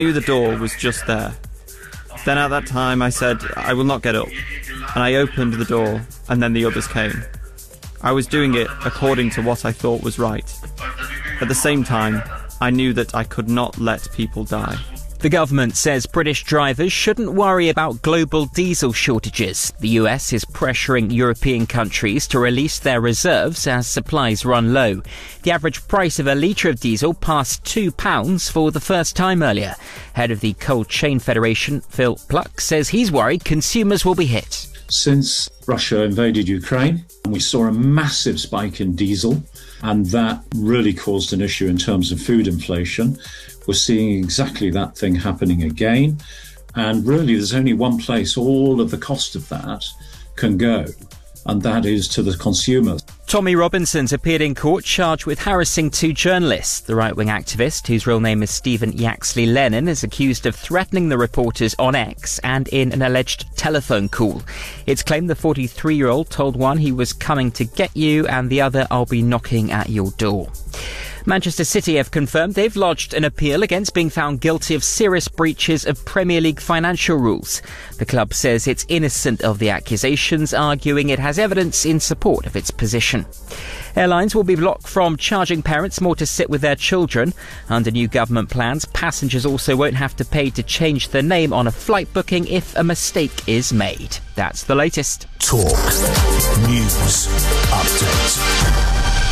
I knew the door was just there. Then at that time I said, I will not get up. And I opened the door, and then the others came. I was doing it according to what I thought was right. At the same time, I knew that I could not let people die. The government says British drivers shouldn't worry about global diesel shortages. The US is pressuring European countries to release their reserves as supplies run low. The average price of a litre of diesel passed £2 for the first time earlier. Head of the Cold Chain Federation, Phil Pluck, says he's worried consumers will be hit. Since Russia invaded Ukraine, we saw a massive spike in diesel, and that really caused an issue in terms of food inflation. We're seeing exactly that thing happening again. And really, there's only one place all of the cost of that can go, and that is to the consumer. Tommy Robinson's appeared in court charged with harassing two journalists. The right-wing activist, whose real name is Stephen Yaxley Lennon, is accused of threatening the reporters on X and in an alleged telephone call. It's claimed the 43-year-old told one he was coming to get you and the other, I'll be knocking at your door. Manchester City have confirmed they've lodged an appeal against being found guilty of serious breaches of Premier League financial rules. The club says it's innocent of the accusations, arguing it has evidence in support of its position. Airlines will be blocked from charging parents more to sit with their children. Under new government plans, passengers also won't have to pay to change their name on a flight booking if a mistake is made. That's the latest. Talk News Update.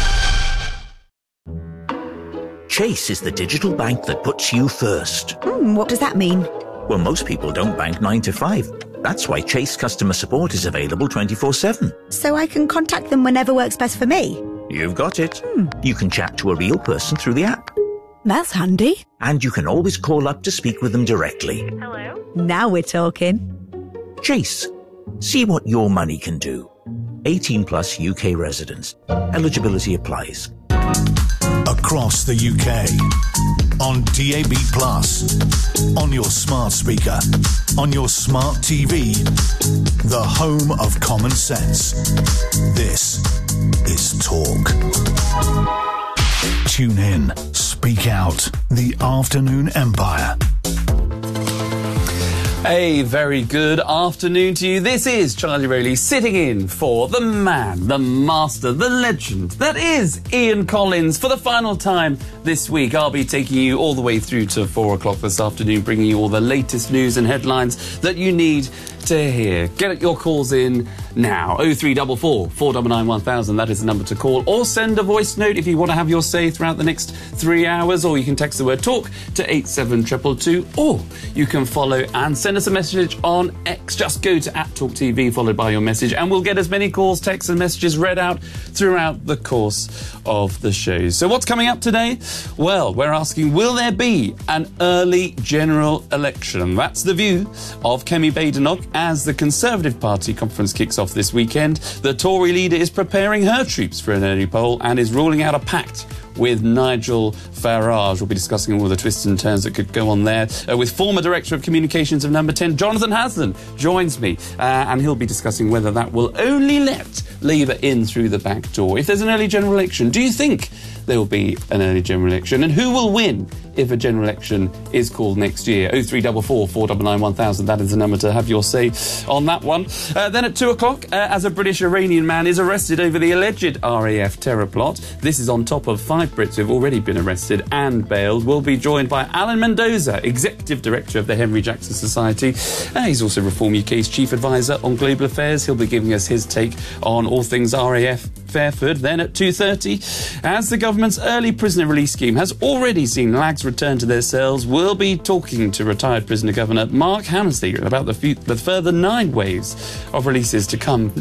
Chase is the digital bank that puts you first. What does that mean? Well, most people don't bank 9 to 5. That's why Chase customer support is available 24/7. So I can contact them whenever works best for me? You've got it. You can chat to a real person through the app. That's handy. And you can always call up to speak with them directly. Hello? Now we're talking. Chase. See what your money can do. 18 plus UK residents. Eligibility applies. Across the UK, on DAB+, on your smart speaker, on your smart TV, the home of common sense. This is Talk. Tune in, speak out, the Afternoon Empire. A very good afternoon to you. This is Charlie Rowley sitting in for the man, the master, the legend that is Ian Collins for the final time this week. I'll be taking you all the way through to 4 o'clock this afternoon, bringing you all the latest news and headlines that you need to hear. Get your calls in now. 0344 499 1000. That is the number to call. Or send a voice note if you want to have your say throughout the next 3 hours. Or you can text the word talk to 87222. Or you can follow and send us a message on X. Just go to @TalkTV followed by your message, and we'll get as many calls, texts and messages read out throughout the course of the show. So what's coming up today? Well, we're asking, will there be an early general election? That's the view of Kemi Badenoch as the Conservative Party conference kicks off this weekend. The Tory leader is preparing her troops for an early poll and is ruling out a pact with Nigel Farage. We'll be discussing all the twists and turns that could go on there. With former Director of Communications of Number 10, Jonathan Haslam, joins me, and he'll be discussing whether that will only let Labour in through the back door. If there's an early general election, do you think there will be an early general election? And who will win if a general election is called next year? 0344 499 1000. That is the number to have your say on that one. Then at 2 o'clock, as a British-Iranian man is arrested over the alleged RAF terror plot. This is on top of 5 Brits who have already been arrested and bailed. We'll be joined by Alan Mendoza, Executive Director of the Henry Jackson Society. He's also Reform UK's Chief Advisor on Global Affairs. He'll be giving us his take on all things RAF Fairford. Then at 2:30, as the government's early prisoner release scheme has already seen lags return to their cells, we'll be talking to retired prisoner Governor Mark Hammersley about the further 9 waves of releases to come.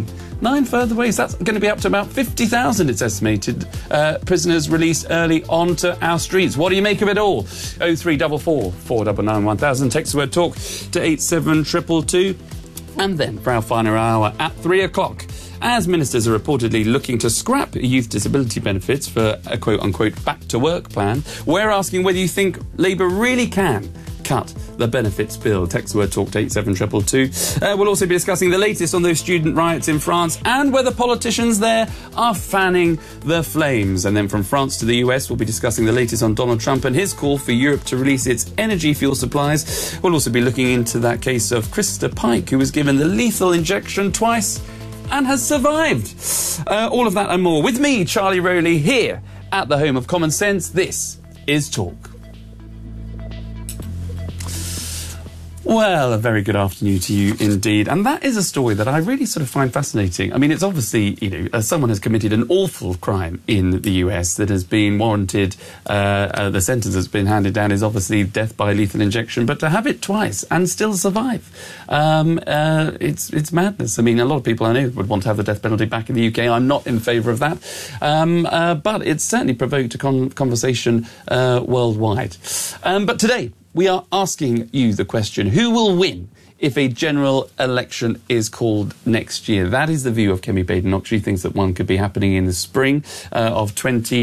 9 further waves. That's going to be up to about 50,000, it's estimated, prisoners released early onto our streets. What do you make of it all? 0344 499 1000. Text the word talk to 87222. And then for our final hour at 3 o'clock, as ministers are reportedly looking to scrap youth disability benefits for a quote-unquote back-to-work plan, we're asking whether you think Labour really can cut the benefits bill. Text the word talk to 87222. We'll also be discussing the latest on those student riots in France and whether politicians there are fanning the flames. And then from France to the US, we'll be discussing the latest on Donald Trump and his call for Europe to release its energy fuel supplies. We'll also be looking into that case of Krista Pike, who was given the lethal injection twice and has survived. All of that and more with me, Charlie Rowley, here at the home of common sense. This is Talk. Well, a very good afternoon to you indeed. And that is a story that I really sort of find fascinating. I mean, it's obviously, someone has committed an awful crime in the US that has been warranted. The sentence that's been handed down is obviously death by lethal injection. But to have it twice and still survive, it's madness. I mean, a lot of people I know would want to have the death penalty back in the UK. I'm not in favour of that. But it's certainly provoked a conversation worldwide. But today, we are asking you the question, who will win if a general election is called next year? That is the view of Kemi Badenoch. She thinks that one could be happening in the spring of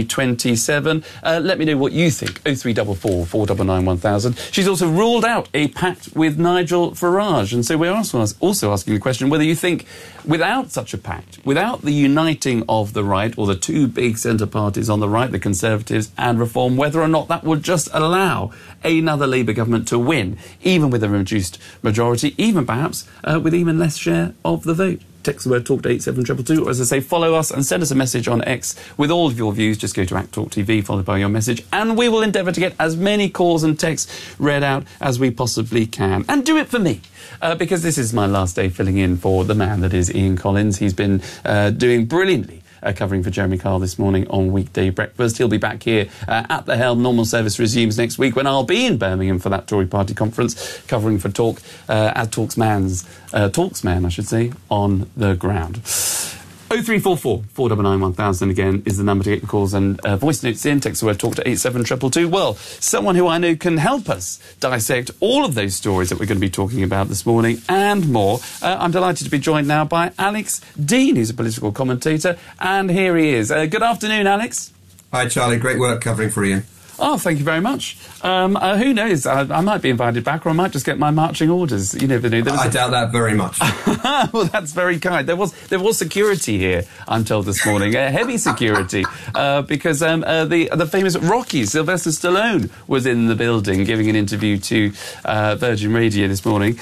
2027. Let me know what you think. 0344 499 1000. She's also ruled out a pact with Nigel Farage. And so we're also asking the question whether you think without such a pact, without the uniting of the right, or the two big centre parties on the right, the Conservatives and Reform, whether or not that would just allow another Labour government to win, even with a reduced majority, even perhaps with even less share of the vote. Text the word talk to 87222, or as I say, follow us and send us a message on X with all of your views. Just go to @TalkTV, followed by your message, and we will endeavour to get as many calls and texts read out as we possibly can. And do it for me, because this is my last day filling in for the man that is Ian Collins. He's been doing brilliantly. Covering for Jeremy Kyle this morning on Weekday Breakfast. He'll be back here at the helm. Normal service resumes next week when I'll be in Birmingham for that Tory party conference, covering for Talk as Talksman, I should say, on the ground. 0344 499 1000 again is the number to get your calls and voice notes in. Text the word talk to 87222. Well, someone who I know can help us dissect all of those stories that we're going to be talking about this morning and more. I'm delighted to be joined now by Alex Dean, who's a political commentator, and here he is. Good afternoon, Alex. Hi, Charlie. Great work covering for Ian. Oh, thank you very much. Who knows? I might be invited back, or I might just get my marching orders. You never know. I doubt that very much. Well, that's very kind. There was security here, I'm told this morning, heavy security, because the famous Rocky, Sylvester Stallone, was in the building giving an interview to Virgin Radio this morning.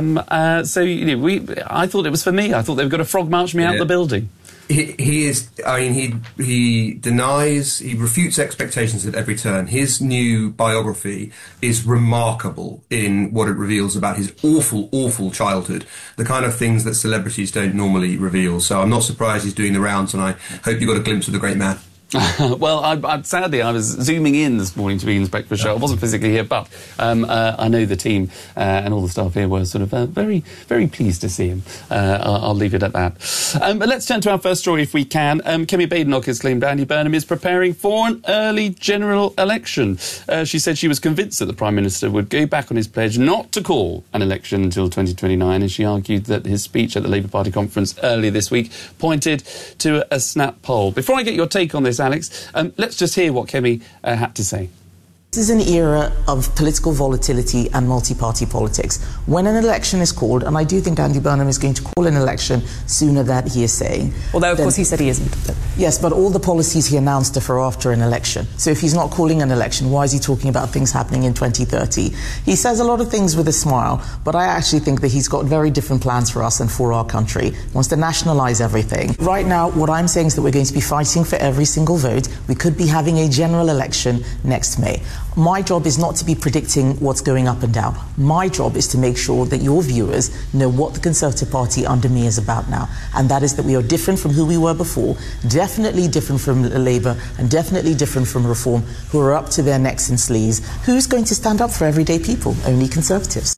I thought it was for me. I thought they were going to frog march me out the building. He is. I mean, he denies. He refutes expectations at every turn. His new biography is remarkable in what it reveals about his awful childhood. The kind of things that celebrities don't normally reveal. So I'm not surprised he's doing the rounds, and I hope you got a glimpse of the great man. Well, sadly, I was zooming in this morning to Ian's breakfast show. I wasn't physically here, but I know the team and all the staff here were sort of very, very pleased to see him. I'll leave it at that. But let's turn to our first story, if we can. Kemi Badenoch has claimed Andy Burnham is preparing for an early general election. She said she was convinced that the Prime Minister would go back on his pledge not to call an election until 2029, and she argued that his speech at the Labour Party conference earlier this week pointed to a snap poll. Before I get your take on this, Alex, let's just hear what Kemi had to say. This is an era of political volatility and multi-party politics. When an election is called, and I do think Andy Burnham is going to call an election sooner than he is saying. Although, of course, he said he isn't. Yes, but all the policies he announced are for after an election. So if he's not calling an election, why is he talking about things happening in 2030? He says a lot of things with a smile, but I actually think that he's got very different plans for us and for our country. He wants to nationalise everything. Right now, what I'm saying is that we're going to be fighting for every single vote. We could be having a general election next May. My job is not to be predicting what's going up and down. My job is to make sure that your viewers know what the Conservative Party under me is about now. And that is that we are different from who we were before, definitely different from Labour, and definitely different from Reform, who are up to their necks in sleaze. Who's going to stand up for everyday people? Only Conservatives.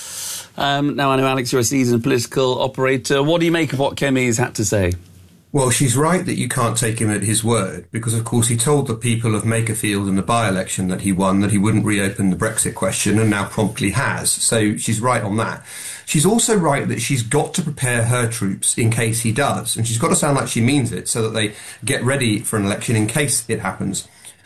Now, I know, Alex, you're a seasoned political operator. What do you make of what Kemi's had to say? Well, she's right that you can't take him at his word, because, of course, he told the people of Makerfield in the by-election that he won that he wouldn't reopen the Brexit question, and now promptly has. So she's right on that. She's also right that she's got to prepare her troops in case he does, and she's got to sound like she means it so that they get ready for an election in case it happens.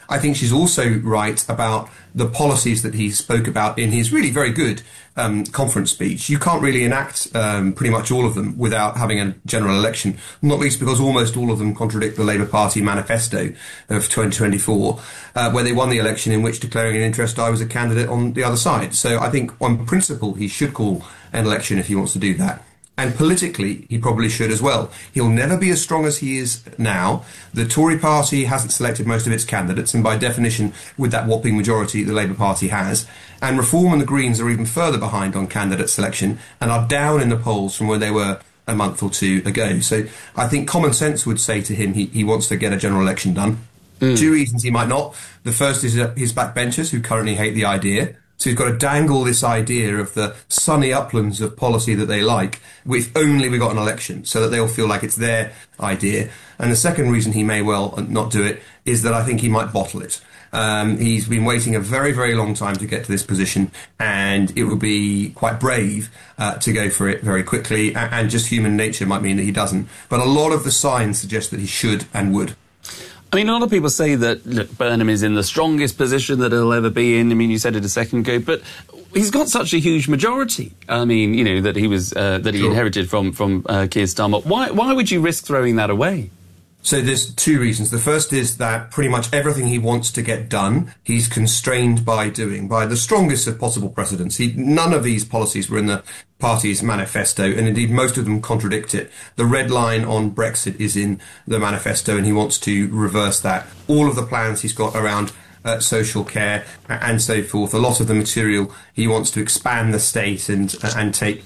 I think she's also right about the policies that he spoke about in his really very good conference speech. You can't really enact pretty much all of them without having a general election, not least because almost all of them contradict the Labour Party manifesto of 2024, where they won the election in which, declaring an interest, I was a candidate on the other side. So I think on principle he should call an election if he wants to do that. And politically, he probably should as well. He'll never be as strong as he is now. The Tory party hasn't selected most of its candidates, and by definition, with that whopping majority the Labour Party has. And Reform and the Greens are even further behind on candidate selection and are down in the polls from where they were a month or two ago. So I think common sense would say to him he wants to get a general election done. 2 reasons he might not. The first is his backbenchers, who currently hate the idea. So he's got to dangle this idea of the sunny uplands of policy that they like, if only we got an election, so that they'll feel like it's their idea. And the second reason he may well not do it is that I think he might bottle it. He's been waiting a very, very long time to get to this position, and it would be quite brave to go for it very quickly, and just human nature might mean that he doesn't. But a lot of the signs suggest that he should and would. I mean, a lot of people say that, look, Burnham is in the strongest position that he'll ever be in. I mean, you said it a second ago, but he's got such a huge majority. I mean, you know, that he was that he inherited from Keir Starmer. Why would you risk throwing that away? So there's 2 reasons. The first is that pretty much everything he wants to get done, he's constrained by doing, by the strongest of possible precedents. None of these policies were in the party's manifesto, and indeed most of them contradict it. The red line on Brexit is in the manifesto, and he wants to reverse that. All of the plans he's got around social care and so forth, a lot of the material, he wants to expand the state and take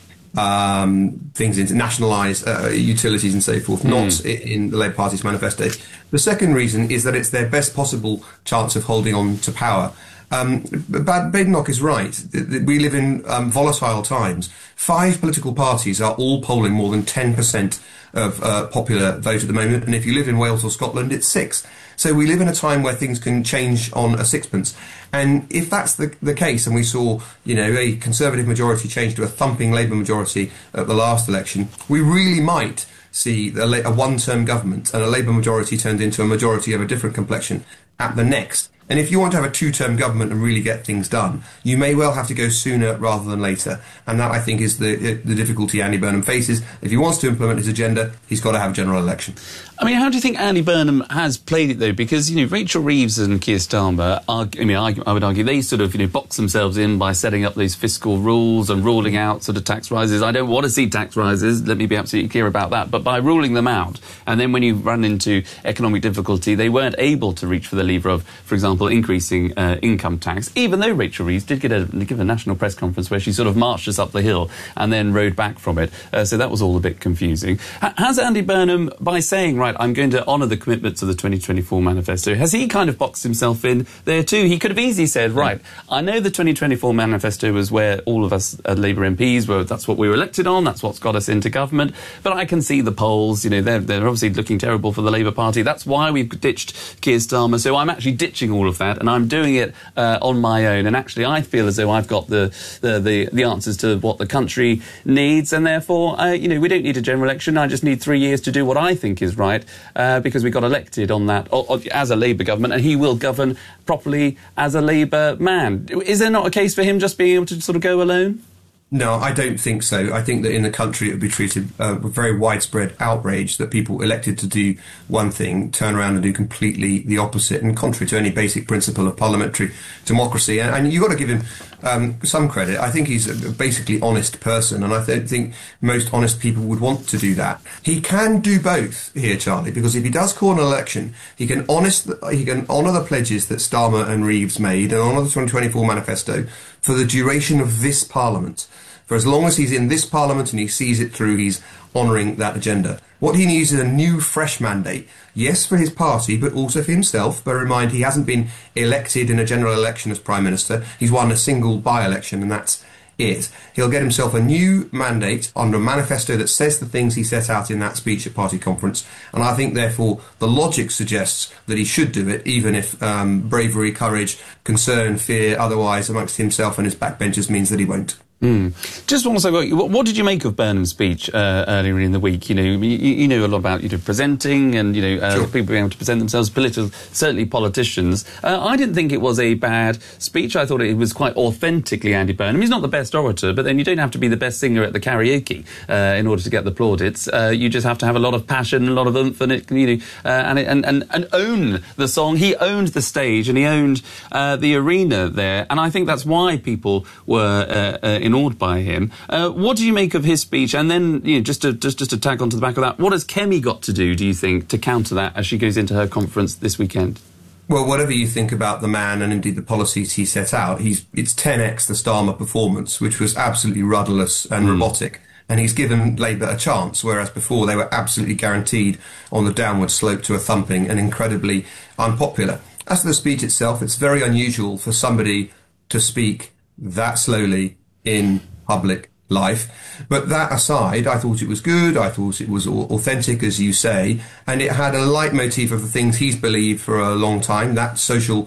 things into nationalise utilities and so forth, not in the Labour Party's manifesto. The second reason is that it's their best possible chance of holding on to power. Badenoch is right. We live in volatile times. 5 political parties are all polling more than 10% of popular vote at the moment, and if you live in Wales or Scotland, it's 6. So we live in a time where things can change on a sixpence. And if that's the case, and we saw, you know, a Conservative majority change to a thumping Labour majority at the last election, we really might see a one-term government and a Labour majority turned into a majority of a different complexion at the next. And if you want to have a 2-term government and really get things done, you may well have to go sooner rather than later. And that, I think, is the difficulty Andy Burnham faces. If he wants to implement his agenda, he's got to have a general election. I mean, how do you think Andy Burnham has played it, though? Because, you know, Rachel Reeves and Keir Starmer, I would argue, they sort of, you know, box themselves in by setting up these fiscal rules and ruling out sort of tax rises. I don't want to see tax rises, let me be absolutely clear about that. But by ruling them out, and then when you run into economic difficulty, they weren't able to reach for the lever of, for example, increasing income tax, even though Rachel Reeves did give a national press conference where she sort of marched us up the hill and then rode back from it. So that was all a bit confusing. Has Andy Burnham, by saying, right, I'm going to honour the commitments of the 2024 manifesto, has he kind of boxed himself in there too? He could have easily said, right, I know the 2024 manifesto was where all of us Labour MPs were, that's what we were elected on, that's what's got us into government, but I can see the polls, you know, they're obviously looking terrible for the Labour Party, that's why we've ditched Keir Starmer, so I'm actually ditching all of that and I'm doing it on my own, and actually I feel as though I've got the answers to what the country needs, and therefore, you know, we don't need a general election, I just need 3 years to do what I think is right, because we got elected on that as a Labour government, and he will govern properly as a Labour man. Is there not a case for him just being able to sort of go alone? No, I don't think so. I think that in the country it would be treated with very widespread outrage that people elected to do one thing turn around and do completely the opposite, and contrary to any basic principle of parliamentary democracy. And you've got to give him some credit. I think he's a basically honest person, and I think most honest people would want to do that. He can do both here, Charlie, because if he does call an election, he can honour the pledges that Starmer and Reeves made and honour the 2024 manifesto for the duration of this Parliament. For as long as he's in this Parliament and he sees it through, he's honouring that agenda. What he needs is a new, fresh mandate. Yes, for his party, but also for himself. Bear in mind, he hasn't been elected in a general election as Prime Minister. He's won a single by-election, and that's it. He'll get himself a new mandate under a manifesto that says the things he set out in that speech at party conference, and I think therefore the logic suggests that he should do it, even if bravery, courage concern, fear otherwise amongst himself and his backbenchers means that he won't. Just also, what did you make of Burnham's speech earlier in the week? You know, you know a lot about presenting and Sure. people being able to present themselves, certainly politicians. I didn't think it was a bad speech. I thought it was quite authentically Andy Burnham. He's not the best orator, but then you don't have to be the best singer at the karaoke in order to get the plaudits. You just have to have a lot of passion, a lot of oomph, and and own the song. He owned the stage and he owned the arena there, and I think that's why people were awed by him. What do you make of his speech? And then, just to tag onto the back of that, what has Kemi got to do, do you think, to counter that as she goes into her conference this weekend? Well, whatever you think about the man and indeed the policies he set out, it's 10x the Starmer performance, which was absolutely rudderless and robotic. And he's given Labour a chance, whereas before they were absolutely guaranteed on the downward slope to a thumping and incredibly unpopular. As for the speech itself, it's very unusual for somebody to speak that slowly in public life. But that aside, I thought it was good. I thought it was authentic, as you say, and it had a leitmotif of the things he's believed for a long time, that social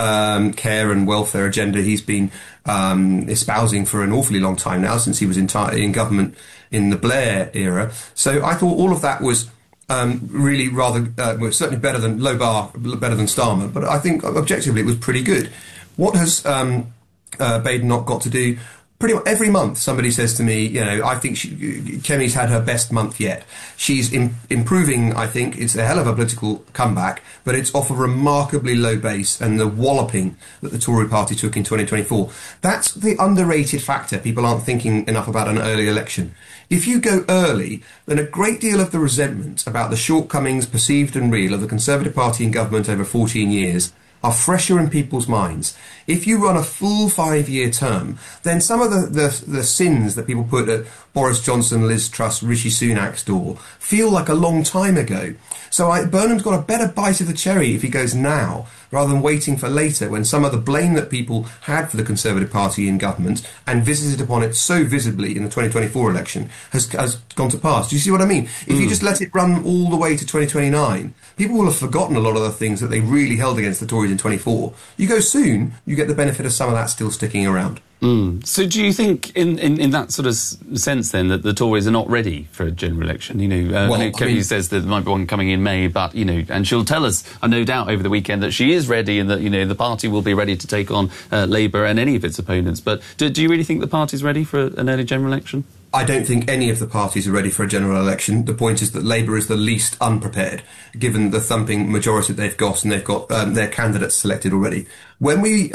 care and welfare agenda he's been espousing for an awfully long time now, since he was in government in the Blair era. So I thought all of that was really rather, certainly better than Starmer, but I think objectively it was pretty good. What has Badenoch got to do? Pretty much every month somebody says to me, I think Kemi's had her best month yet. She's improving, I think. It's a hell of a political comeback, but it's off a remarkably low base, and the walloping that the Tory party took in 2024. That's the underrated factor. People aren't thinking enough about an early election. If you go early, then a great deal of the resentment about the shortcomings, perceived and real, of the Conservative Party in government over 14 years are fresher in people's minds. If you run a full 5-year term, then some of the sins that people put at Boris Johnson, Liz Truss, Rishi Sunak's door feel like a long time ago. So Burnham's got a better bite of the cherry if he goes now, rather than waiting for later, when some of the blame that people had for the Conservative Party in government and visited upon it so visibly in the 2024 election has gone to pass. Do you see what I mean? If you just let it run all the way to 2029, people will have forgotten a lot of the things that they really held against the Tories in 24. You go soon, you get the benefit of some of that still sticking around. So do you think, in that sort of sense, then, that the Tories are not ready for a general election? Kemi says that there might be one coming in May, but, and she'll tell us, no doubt, over the weekend that she is ready and that, the party will be ready to take on Labour and any of its opponents. But do you really think the party's ready for an early general election? I don't think any of the parties are ready for a general election. The point is that Labour is the least unprepared, given the thumping majority that they've got, and they've got their candidates selected already. When we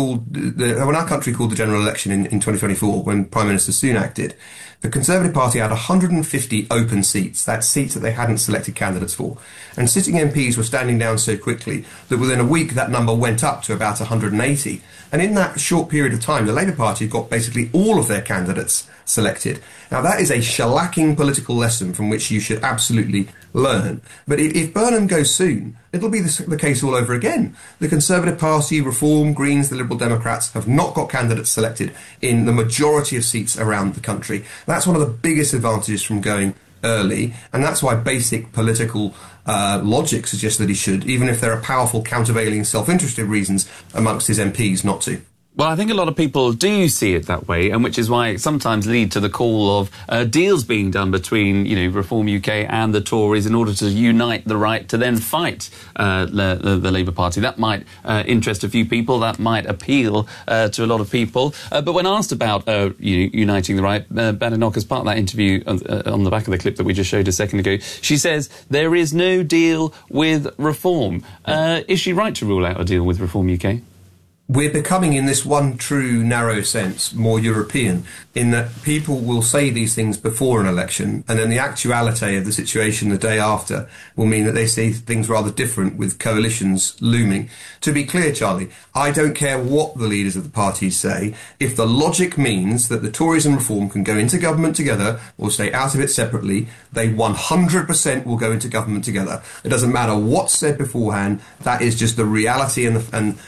when our country called the general election in 2024, when Prime Minister Sunak did, the Conservative Party had 150 open seats. That's seats that they hadn't selected candidates for. And sitting MPs were standing down so quickly that within a week that number went up to about 180. And in that short period of time, the Labour Party got basically all of their candidates selected. Now, that is a shellacking political lesson from which you should absolutely learn. But if Burnham goes soon, it'll be the case all over again. The Conservative Party, Reform, Greens, the Liberal Democrats have not got candidates selected in the majority of seats around the country. That's one of the biggest advantages from going early, and that's why basic political logic suggests that he should, even if there are powerful countervailing self-interested reasons amongst his MPs not to. Well, I think a lot of people do see it that way, and which is why it sometimes leads to the call of deals being done between, Reform UK and the Tories in order to unite the right to then fight the Labour Party. That might interest a few people. That might appeal to a lot of people. But when asked about uniting the right, Badenoch, as part of that interview on the back of the clip that we just showed a second ago, she says there is no deal with Reform. Is she right to rule out a deal with Reform UK? We're becoming, in this one true narrow sense, more European, in that people will say these things before an election, and then the actuality of the situation the day after will mean that they say things rather different with coalitions looming. To be clear, Charlie, I don't care what the leaders of the parties say. If the logic means that the Tories and Reform can go into government together or stay out of it separately, they 100% will go into government together. It doesn't matter what's said beforehand. That is just the reality and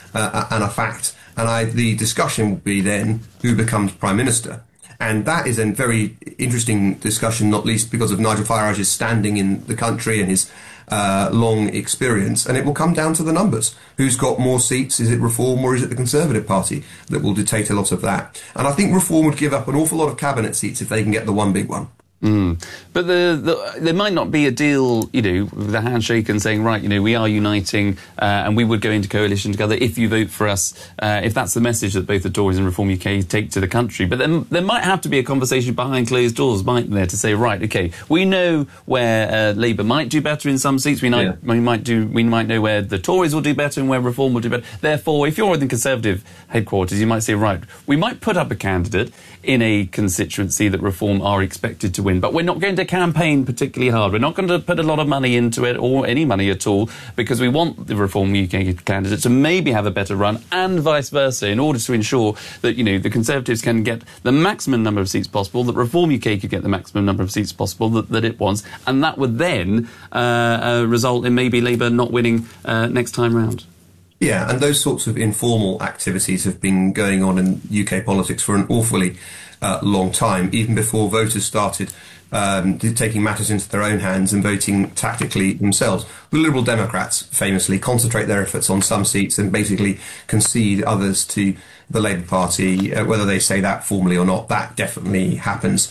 a fact. And the discussion will be then who becomes Prime Minister. And that is a very interesting discussion, not least because of Nigel Farage's standing in the country and his long experience, and it will come down to the numbers. Who's got more seats? Is it Reform or is it the Conservative Party that will dictate a lot of that? And I think Reform would give up an awful lot of cabinet seats if they can get the one big one. But there might not be a deal, with the handshake and saying, right, we are uniting and we would go into coalition together if you vote for us, if that's the message that both the Tories and Reform UK take to the country. But then there might have to be a conversation behind closed doors, mightn't there, to say, right, OK, we know where Labour might do better in some seats. We might know where the Tories will do better and where Reform will do better. Therefore, if you're in the Conservative headquarters, you might say, right, we might put up a candidate in a constituency that Reform are expected to win, but we're not going to campaign particularly hard. We're not going to put a lot of money into it, or any money at all, because we want the Reform UK candidate to maybe have a better run, and vice versa, in order to ensure that, the Conservatives can get the maximum number of seats possible, that Reform UK could get the maximum number of seats possible that it wants, and that would then result in maybe Labour not winning next time round. Yeah, and those sorts of informal activities have been going on in UK politics for an awfully long time, even before voters started taking matters into their own hands and voting tactically themselves. The Liberal Democrats famously concentrate their efforts on some seats and basically concede others to the Labour Party, whether they say that formally or not. That definitely happens.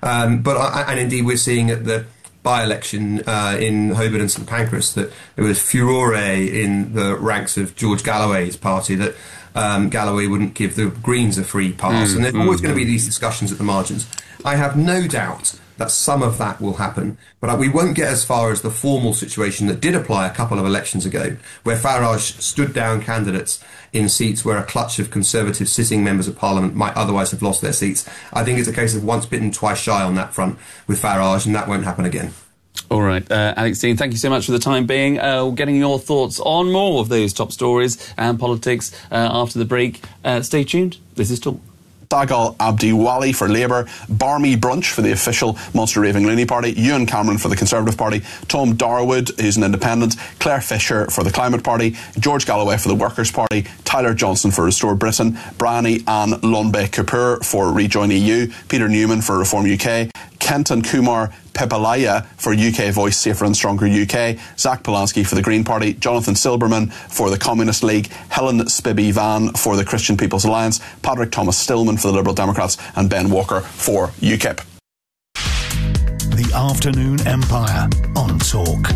And indeed we're seeing at the by-election in Holborn and St Pancras that there was furore in the ranks of George Galloway's party that Galloway wouldn't give the Greens a free pass. And there's always going to be these discussions at the margins. I have no doubt that some of that will happen, but we won't get as far as the formal situation that did apply a couple of elections ago, where Farage stood down candidates in seats where a clutch of Conservative sitting members of Parliament might otherwise have lost their seats. I think it's a case of once bitten, twice shy on that front with Farage, and that won't happen again. All right, Alex Dean, thank you so much for the time being. Getting your thoughts on more of those top stories and politics after the break. Stay tuned. This is Talk. Dagal Abdi Wali for Labour, Barmy Brunch for the official Munster Raving Looney Party, Ewan Cameron for the Conservative Party, Tom Darwood, who's an independent, Claire Fisher for the Climate Party, George Galloway for the Workers' Party, Tyler Johnson for Restore Britain, Bryony Ann Lunbe Kapoor for Rejoin EU, Peter Newman for Reform UK, Kenton Kumar Pepalaya for UK Voice Safer and Stronger UK, Zach Polanski for the Green Party, Jonathan Silberman for the Communist League, Helen Spibby Van for the Christian People's Alliance, Patrick Thomas Stillman for the Liberal Democrats, and Ben Walker for UKIP. The Afternoon Empire on Talk.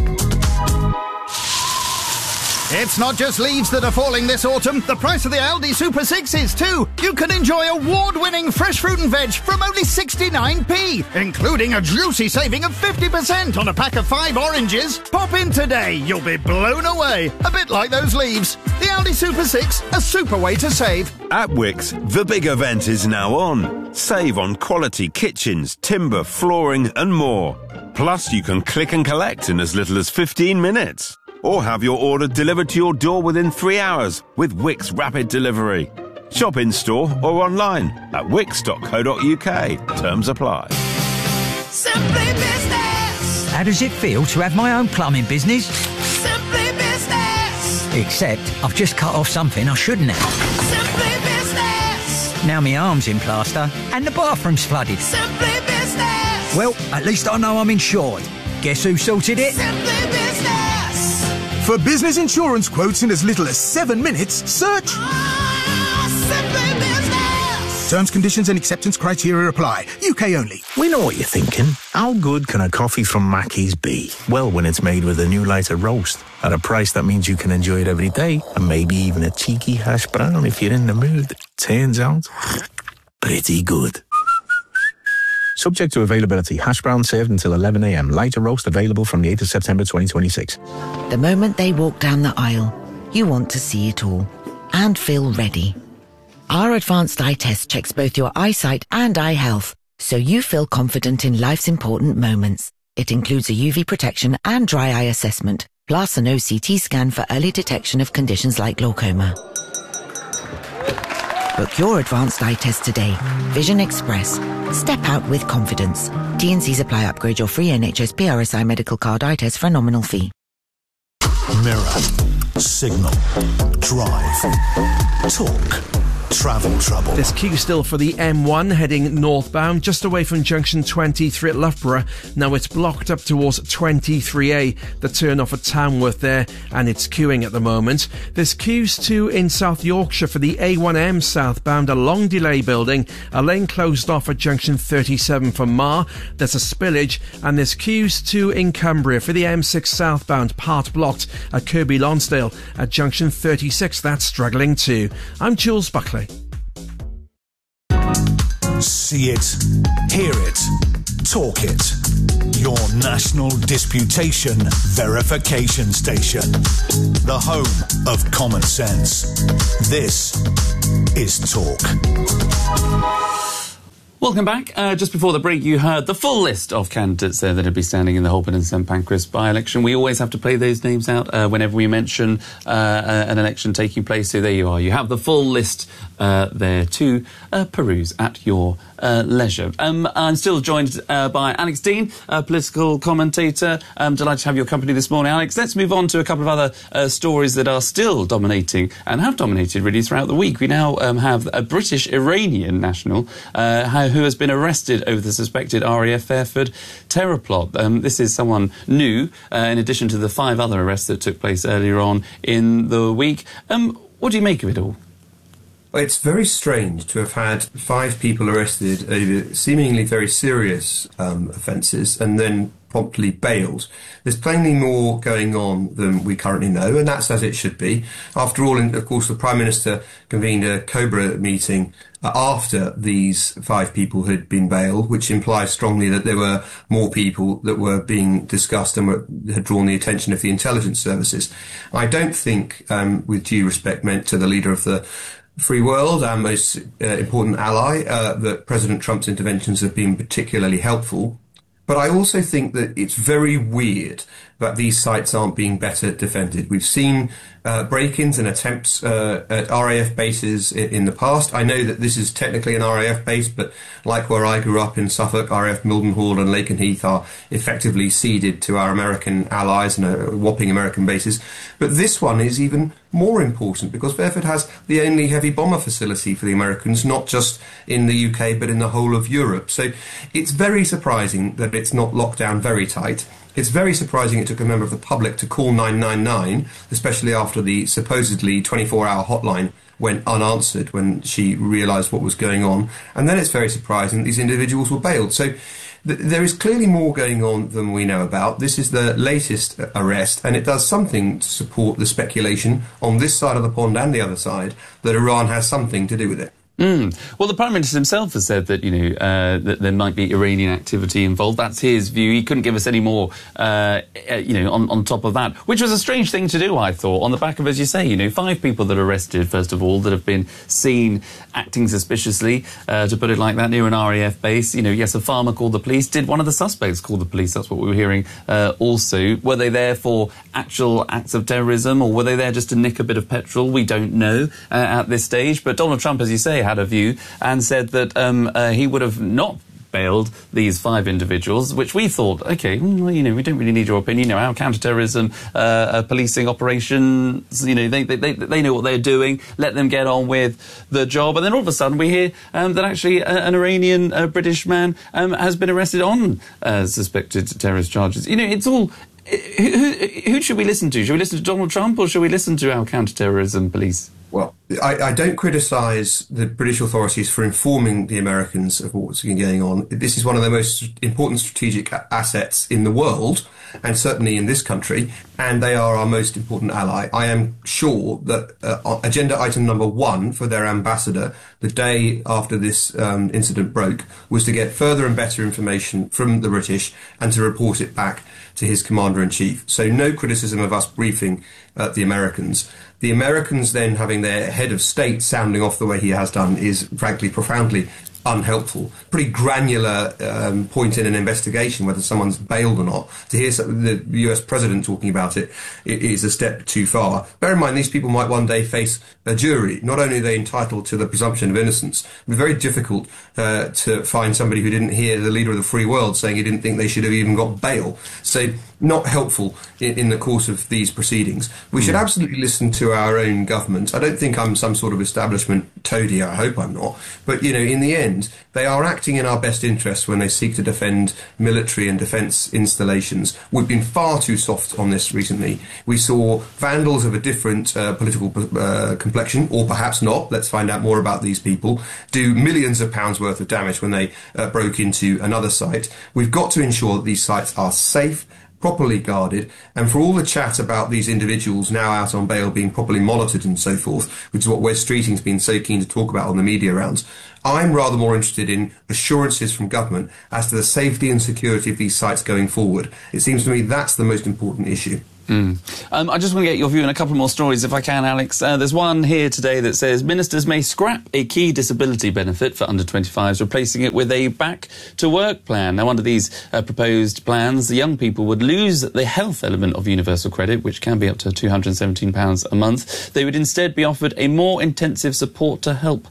It's not just leaves that are falling this autumn. The price of the Aldi Super 6 is too. You can enjoy award-winning fresh fruit and veg from only 69p, including a juicy saving of 50% on a pack of 5 oranges. Pop in today. You'll be blown away. A bit like those leaves. The Aldi Super 6, a super way to save. At Wickes, the big event is now on. Save on quality kitchens, timber, flooring and more. Plus, you can click and collect in as little as 15 minutes. Or have your order delivered to your door within 3 hours with Wickes Rapid Delivery. Shop in-store or online at wickes.co.uk. Terms apply. Simply Business. How does it feel to have my own plumbing business? Simply Business. Except I've just cut off something I shouldn't have. Simply Business. Now my arm's in plaster and the bathroom's flooded. Simply Business. Well, at least I know I'm insured. Guess who sorted it? Simply Business. For business insurance quotes in as little as 7 minutes, search Simply Business. Terms, conditions and acceptance criteria apply. UK only. We know what you're thinking. How good can a coffee from Mackey's be? Well, when it's made with a new lighter roast at a price that means you can enjoy it every day, and maybe even a cheeky hash brown if you're in the mood. Turns out, pretty good. Subject to availability. Hash brown served until 11 a.m. Lighter roast available from the 8th of September 2026. The moment they walk down the aisle, you want to see it all and feel ready. Our advanced eye test checks both your eyesight and eye health, so you feel confident in life's important moments. It includes a UV protection and dry eye assessment, plus an OCT scan for early detection of conditions like glaucoma. Book your advanced eye test today. Vision Express. Step out with confidence. T&Cs apply. Upgrade your free NHS PRSI medical card eye test for a nominal fee. Mirror. Signal. Drive. Talk. travel trouble. There's queue still for the M1 heading northbound, just away from junction 23 at Loughborough. Now it's blocked up towards 23A, the turn off at Tamworth there, and it's queuing at the moment. There's queues too in South Yorkshire for the A1M southbound, a long delay building, a lane closed off at junction 37 for Mar. There's a spillage, and there's queues too in Cumbria for the M6 southbound, part blocked at Kirkby Lonsdale at junction 36. That's struggling too. I'm Jules Buckley. See it, hear it, talk it. Your National Disputation Verification Station. The home of common sense. This is Talk. Welcome back. Just before the break, you heard the full list of candidates there that would be standing in the Holborn and St Pancras by-election. We always have to play those names out whenever we mention an election taking place. So there you are. You have the full list there to peruse at your leisure. I'm still joined by Alex Dean, a political commentator. I'm delighted to have your company this morning, Alex. Let's move on to a couple of other stories that are still dominating and have dominated really throughout the week. We now have a British-Iranian national who has been arrested over the suspected RAF Fairford terror plot. This is someone new, in addition to the 5 other arrests that took place earlier on in the week. What do you make of it all? It's very strange to have had 5 people arrested over seemingly very serious offences and then promptly bailed. There's plainly more going on than we currently know, and that's as it should be. After all, of course, the Prime Minister convened a Cobra meeting after these 5 people had been bailed, which implies strongly that there were more people that were being discussed and had drawn the attention of the intelligence services. I don't think, with due respect meant to the leader of the free world, our most important ally, that President Trump's interventions have been particularly helpful. But I also think that it's very weird that these sites aren't being better defended. We've seen break-ins and attempts at RAF bases in the past. I know that this is technically an RAF base, but like where I grew up in Suffolk, RAF Mildenhall and Lakenheath are effectively ceded to our American allies and are whopping American bases. But this one is even more important because Fairford has the only heavy bomber facility for the Americans, not just in the UK, but in the whole of Europe. So it's very surprising that it's not locked down very tight. It's very surprising it took a member of the public to call 999, especially after the supposedly 24-hour hotline went unanswered when she realised what was going on. And then it's very surprising that these individuals were bailed. So there is clearly more going on than we know about. This is the latest arrest, and it does something to support the speculation on this side of the pond and the other side that Iran has something to do with it. Well, the Prime Minister himself has said that, that there might be Iranian activity involved. That's his view. He couldn't give us any more, on top of that, which was a strange thing to do, I thought, on the back of, as you say, 5 people that are arrested, first of all, that have been seen acting suspiciously, to put it like that, near an RAF base. Yes, a farmer called the police. Did one of the suspects call the police? That's what we were hearing also. Were they there for actual acts of terrorism, or were they there just to nick a bit of petrol? We don't know at this stage. But Donald Trump, as you say, had a view and said that he would have not bailed these 5 individuals, which we thought, OK, we don't really need your opinion. Our counter-terrorism policing operations, they know what they're doing. Let them get on with the job. And then all of a sudden we hear that actually an Iranian British man has been arrested on suspected terrorist charges. It's all... Who should we listen to? Should we listen to Donald Trump or should we listen to our counter-terrorism police? Well, I don't criticise the British authorities for informing the Americans of what's been going on. This is one of the most important strategic assets in the world, and certainly in this country, and they are our most important ally. I am sure that agenda item number 1 for their ambassador, the day after this incident broke, was to get further and better information from the British and to report it back to his commander-in-chief. So no criticism of us briefing the Americans. The Americans then having their head of state sounding off the way he has done is, frankly, profoundly unhelpful. Pretty granular point in an investigation, whether someone's bailed or not. To hear the US president talking about it is a step too far. Bear in mind, these people might one day face a jury. Not only are they entitled to the presumption of innocence, it would be very difficult to find somebody who didn't hear the leader of the free world saying he didn't think they should have even got bail. So not helpful in the course of these proceedings. We should absolutely listen to our own government. I don't think I'm some sort of establishment toady, I hope I'm not. But, in the end, they are acting in our best interests when they seek to defend military and defence installations. We've been far too soft on this recently. We saw vandals of a different political complexion, or perhaps not, let's find out more about these people, do millions of pounds worth of damage when they broke into another site. We've got to ensure that these sites are safe, properly guarded, and for all the chat about these individuals now out on bail being properly monitored and so forth, which is what Wes Streeting's been so keen to talk about on the media rounds, I'm rather more interested in assurances from government as to the safety and security of these sites going forward. It seems to me that's the most important issue. I just want to get your view on a couple more stories, if I can, Alex. There's one here today that says ministers may scrap a key disability benefit for under-25s, replacing it with a back-to-work plan. Now, under these proposed plans, the young people would lose the health element of universal credit, which can be up to £217 a month. They would instead be offered a more intensive support to help,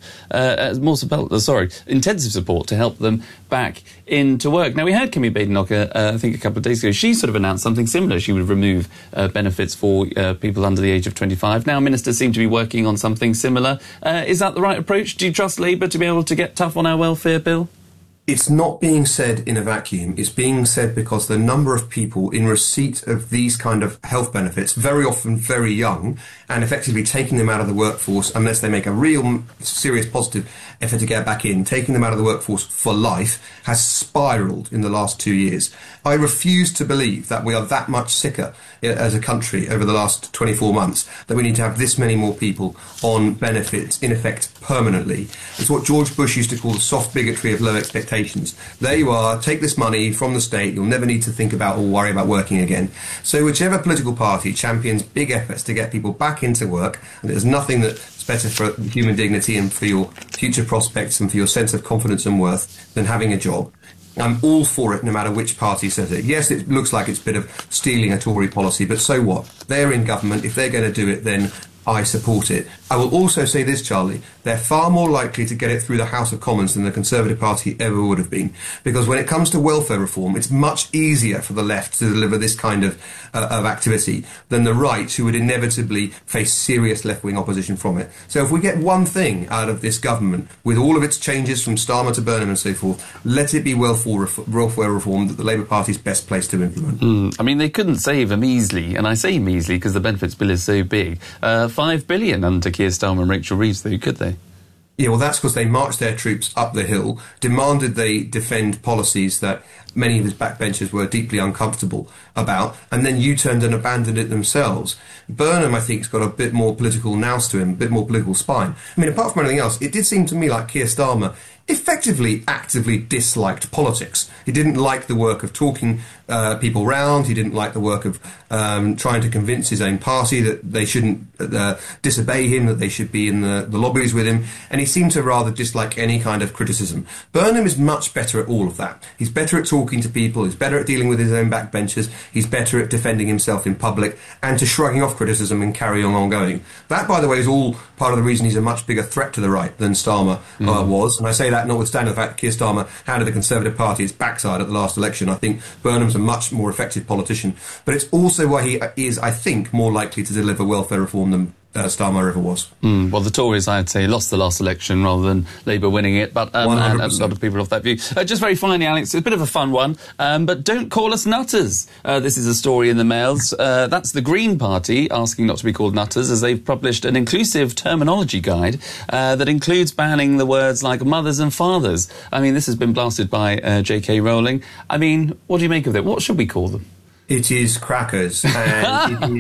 intensive support to help them back into work. Now, we heard Kemi Badenoch, I think a couple of days ago. She sort of announced something similar. She would remove benefits for people under the age of 25. Now, ministers seem to be working on something similar. Is that the right approach? Do you trust Labour to be able to get tough on our welfare bill? It's not being said in a vacuum. It's being said because the number of people in receipt of these kind of health benefits, very often very young, and effectively taking them out of the workforce unless they make a real serious positive effort to get back in, taking them out of the workforce for life, has spiralled in the last 2 years. I refuse to believe that we are that much sicker as a country over the last 24 months, that we need to have this many more people on benefits, in effect, permanently. It's what George Bush used to call the soft bigotry of low expectations. There you are, take this money from the state, you'll never need to think about or worry about working again. So whichever political party champions big efforts to get people back into work, and there's nothing that's better for human dignity and for your future prospects and for your sense of confidence and worth than having a job, I'm all for it, no matter which party says it. Yes, it looks like it's a bit of stealing a Tory policy, but so what? They're in government. If they're going to do it, then I support it. I will also say this, Charlie, they're far more likely to get it through the House of Commons than the Conservative Party ever would have been. Because when it comes to welfare reform, it's much easier for the left to deliver this kind of activity than the right, who would inevitably face serious left-wing opposition from it. So if we get one thing out of this government, with all of its changes from Starmer to Burnham and so forth, let it be welfare reform that the Labour Party is best placed to implement. I mean, they couldn't save a measly, and I say measly because the benefits bill is so big, $5 billion under Keir Starmer and Rachel Reeves, though, could they? Yeah, well, that's because they marched their troops up the hill, demanded they defend policies that many of his backbenchers were deeply uncomfortable about, and then U-turned and abandoned it themselves. Burnham, I think, has got a bit more political nous to him, a bit more political spine. I mean, apart from anything else, it did seem to me like Keir Starmer effectively actively disliked politics. He didn't like the work of talking people round. He didn't like the work of trying to convince his own party that they shouldn't disobey him, that they should be in the lobbies with him, and he seemed to rather dislike any kind of criticism. Burnham is much better at all of that. He's better at talking to people, he's better at dealing with his own backbenchers, he's better at defending himself in public and to shrugging off criticism and carrying on going. That, by the way, is all part of the reason he's a much bigger threat to the right than Starmer was, and I say that notwithstanding the fact that Keir Starmer handed the Conservative Party its backside at the last election. I think Burnham's a much more effective politician, but it's also why he is, I think, more likely to deliver welfare reform than Starmer ever was. Well, the Tories, I'd say, lost the last election rather than Labour winning it, but and a lot of people off that view. Just very finally, Alex, it's a bit of a fun one, but don't call us nutters. This is a story in the Mails. That's the Green Party asking not to be called nutters, as they've published an inclusive terminology guide that includes banning the words like mothers and fathers. I mean, this has been blasted by J.K. Rowling. I mean, what do you make of it? What should we call them? It is crackers, and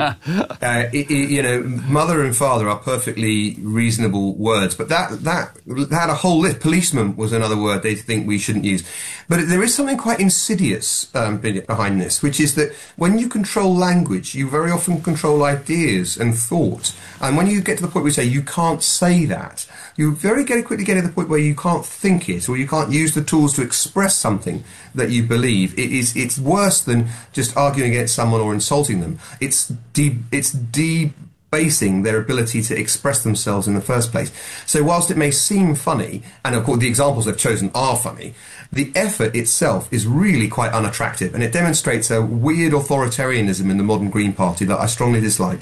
you know, mother and father are perfectly reasonable words, but that had a whole list. Policeman was another word they think we shouldn't use. But there is something quite insidious behind this, which is that when you control language, you very often control ideas and thought. And when you get to the point where you say you can't say that, you very quickly get to the point where you can't think it, or you can't use the tools to express something that you believe. It's worse than just arguing against someone or insulting them. It's basing their ability to express themselves in the first place. So whilst it may seem funny, and of course the examples they've chosen are funny, the effort itself is really quite unattractive, and it demonstrates a weird authoritarianism in the modern Green Party that I strongly dislike.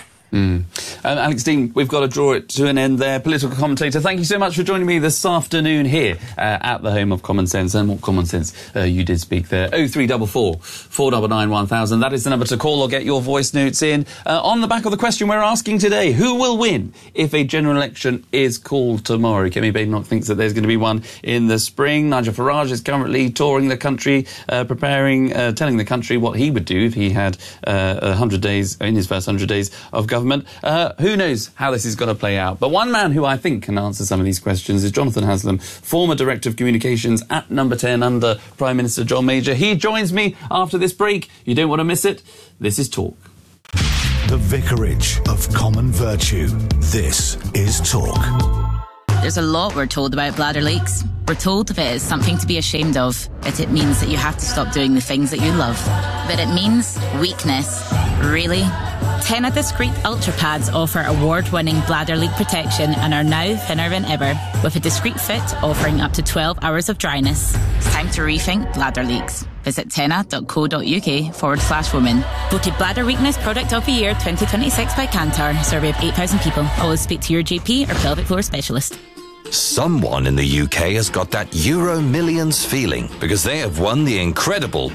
Alex Dean, we've got to draw it to an end there. Political commentator, thank you so much for joining me this afternoon here at the home of Common Sense. And what common sense you did speak there. 0344 499 1000. That is the number to call or get your voice notes in. On the back of the question we're asking today, who will win if a general election is called tomorrow? Kemi Badenoch thinks that there's going to be one in the spring. Nigel Farage is currently touring the country, telling the country what he would do if he had 100 days, in his first 100 days of government. Who knows how this is going to play out? But one man who I think can answer some of these questions is Jonathan Haslam, former Director of Communications at Number 10 under Prime Minister John Major. He joins me after this break. You don't want to miss it. This is Talk. The Vicarage of Common Virtue. This is Talk. There's a lot we're told about bladder leaks. We're told that it is something to be ashamed of, that it means that you have to stop doing the things that you love. But it means weakness. Really? TENA Discreet Ultra Pads offer award-winning bladder leak protection and are now thinner than ever, with a discreet fit offering up to 12 hours of dryness. It's time to rethink bladder leaks. Visit tena.co.uk/women. Voted Bladder Weakness Product of the Year 2026 by Kantar. Survey of 8,000 people. Always speak to your GP or pelvic floor specialist. Someone in the UK has got that Euro Millions feeling because they have won the incredible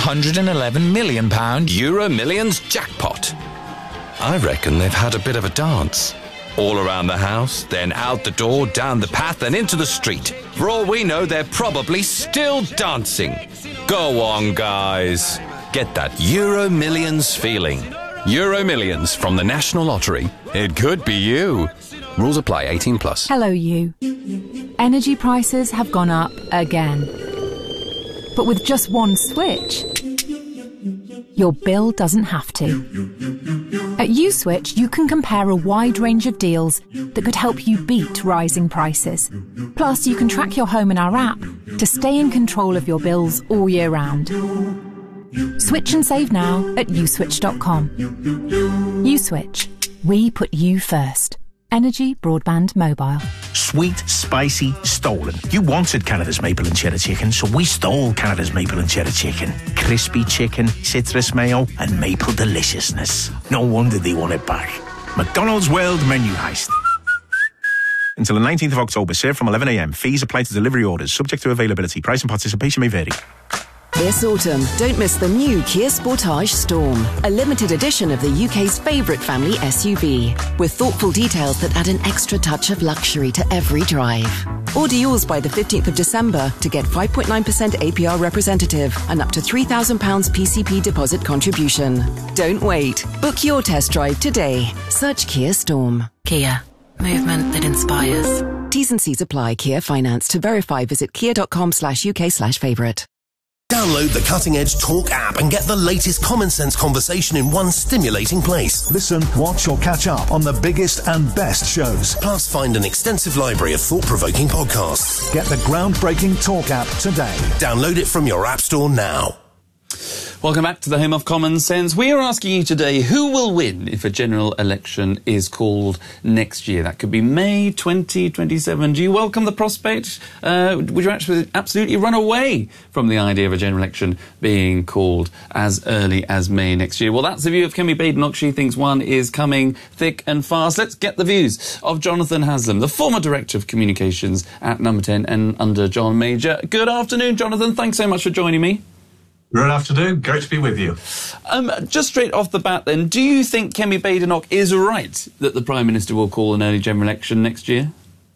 £111 million Euro Millions jackpot. I reckon they've had a bit of a dance. All around the house, then out the door, down the path and into the street. For all we know, they're probably still dancing. Go on, guys. Get that Euro Millions feeling. Euro Millions from the National Lottery. It could be you. Rules apply. 18+. Hello, you. Energy prices have gone up again. But with just one switch, your bill doesn't have to. At USwitch, you can compare a wide range of deals that could help you beat rising prices. Plus, you can track your home in our app to stay in control of your bills all year round. Switch and save now at uswitch.com. USwitch. We put you first. Energy, broadband, mobile. Sweet, spicy, stolen. You wanted Canada's maple and cheddar chicken, so we stole Canada's maple and cheddar chicken. Crispy chicken, citrus mayo, and maple deliciousness. No wonder they want it back. McDonald's World Menu Heist. Until the 19th of October, served from 11 a.m. Fees apply to delivery orders, subject to availability. Price and participation may vary. This autumn, don't miss the new Kia Sportage Storm, a limited edition of the UK's favourite family SUV, with thoughtful details that add an extra touch of luxury to every drive. Order yours by the 15th of December to get 5.9% APR representative and up to £3,000 PCP deposit contribution. Don't wait. Book your test drive today. Search Kia Storm. Kia. Movement that inspires. T's and C's apply. Kia Finance. To verify, visit kia.com/UK/favourite. Download the Cutting Edge Talk app and get the latest common sense conversation in one stimulating place. Listen, watch or catch up on the biggest and best shows. Plus, find an extensive library of thought-provoking podcasts. Get the groundbreaking Talk app today. Download it from your app store now. Welcome back to the Home of Common Sense. We are asking you today, who will win if a general election is called next year? That could be May 2027. Do you welcome the prospect? Would you actually absolutely run away from the idea of a general election being called as early as May next year? Well, that's the view of Kemi Badenoch. She thinks one is coming thick and fast. Let's get the views of Jonathan Haslam, the former Director of Communications at Number 10 and under John Major. Good afternoon, Jonathan. Thanks so much for joining me. Good afternoon. Great to be with you. Just straight off the bat then, do you think Kemi Badenoch is right that the Prime Minister will call an early general election next year?